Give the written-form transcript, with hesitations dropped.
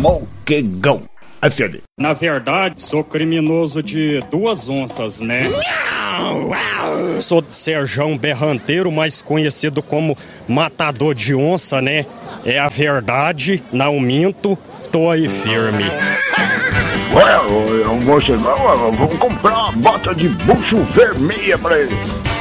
Smokegão. Acione. Na verdade, sou criminoso de 2 onças, né? Sou de Serjão Berranteiro, mais conhecido como Matador de Onça, né? É a verdade, não minto, tô aí firme. Ué, vamos comprar uma bota de bucho vermelha pra ele.